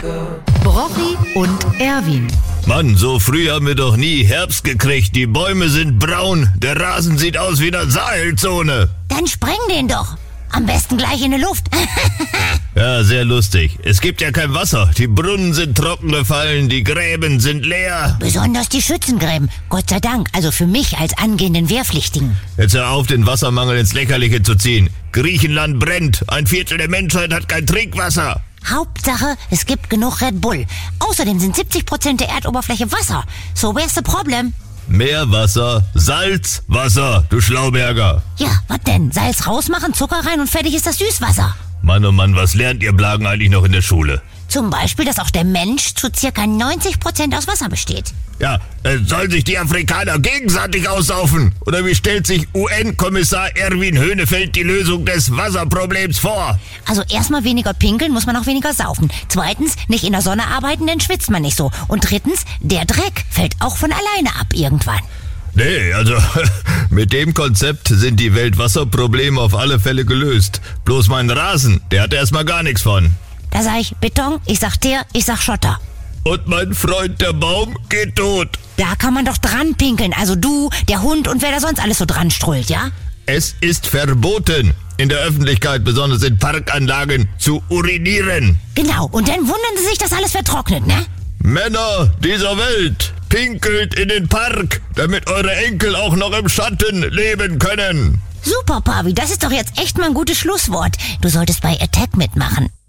Brochi und Erwin. Mann, so früh haben wir doch nie Herbst gekriegt. Die Bäume sind braun, der Rasen sieht aus wie eine Sahelzone. Dann spreng den doch. Am besten gleich in die Luft. Ja, sehr lustig. Es gibt ja kein Wasser. Die Brunnen sind trocken gefallen, die Gräben sind leer. Besonders die Schützengräben. Gott sei Dank, also für mich als angehenden Wehrpflichtigen. Jetzt hör auf, den Wassermangel ins Lächerliche zu ziehen. Griechenland brennt. 1/4 der Menschheit hat kein Trinkwasser. Hauptsache, es gibt genug Red Bull. Außerdem sind 70% der Erdoberfläche Wasser. So where's the problem? Meerwasser, Salzwasser, du Schlauberger. Ja, was denn? Salz rausmachen, Zucker rein und fertig ist das Süßwasser. Mann, oh Mann, was lernt ihr Blagen eigentlich noch in der Schule? Zum Beispiel, dass auch der Mensch zu circa 90% aus Wasser besteht. Ja, sollen sich die Afrikaner gegenseitig aussaufen? Oder wie stellt sich UN-Kommissar Erwin Höhnefeld die Lösung des Wasserproblems vor? Also erstmal weniger pinkeln, muss man auch weniger saufen. Zweitens, nicht in der Sonne arbeiten, dann schwitzt man nicht so. Und drittens, der Dreck fällt auch von alleine ab irgendwann. Nee, also mit dem Konzept sind die Weltwasserprobleme auf alle Fälle gelöst. Bloß mein Rasen, der hat erstmal gar nichts von. Da sag ich Beton, ich sag Teer, ich sag Schotter. Und mein Freund der Baum geht tot. Da kann man doch dran pinkeln, also du, der Hund und wer da sonst alles so dran strullt, ja? Es ist verboten, in der Öffentlichkeit, besonders in Parkanlagen, zu urinieren. Genau, und dann wundern sie sich, dass alles vertrocknet, ne? Männer dieser Welt, pinkelt in den Park, damit eure Enkel auch noch im Schatten leben können. Super, Pavi, das ist doch jetzt echt mal ein gutes Schlusswort. Du solltest bei Attack mitmachen.